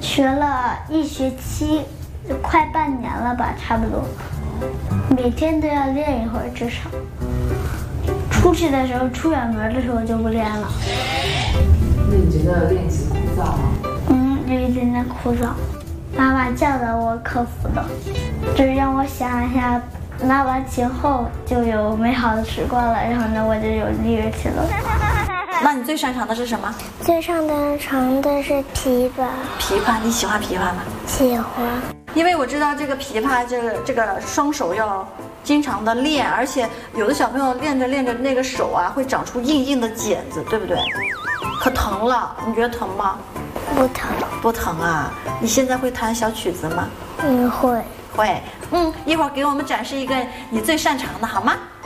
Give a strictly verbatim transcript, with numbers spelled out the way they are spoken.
学了一学期，快半年了吧，差不多。每天都要练一会儿，至少。出去的时候，出远门的时候就不练了。 那你觉得练习枯燥吗？ 嗯，有一点点枯燥。妈妈教导我克服的，就是让我想一下，拿完琴后就有美好的时光了，然后呢，我就有力气了。 那你最擅长的是什么？ 最擅长的是琵琶。 琵琶，你喜欢琵琶吗？ 喜欢。 因为我知道这个琵琶，这个这个双手要经常的练，而且有的小朋友练着练着那个手啊会长出硬硬的茧子，对不对？可疼了，你觉得疼吗？ 不疼。 不疼啊？你现在会弹小曲子吗？ 嗯，会。 会。嗯，一会儿给我们展示一个你最擅长的好吗？